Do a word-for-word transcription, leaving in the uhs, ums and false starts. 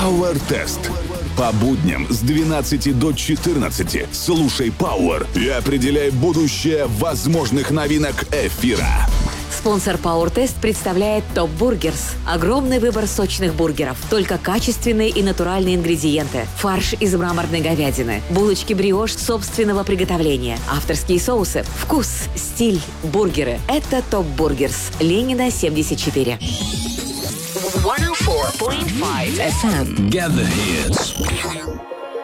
Power Test. По будням с двенадцати до четырнадцати слушай Power и определяй будущее возможных новинок эфира. Спонсор Power Test представляет Top Burgers. Огромный выбор сочных бургеров. Только качественные и натуральные ингредиенты. Фарш из мраморной говядины. Булочки бриош собственного приготовления. Авторские соусы. Вкус, стиль, бургеры. Это Top Burgers. Ленина, семьдесят четыре. сто четыре и пять эф эм. Get the hits.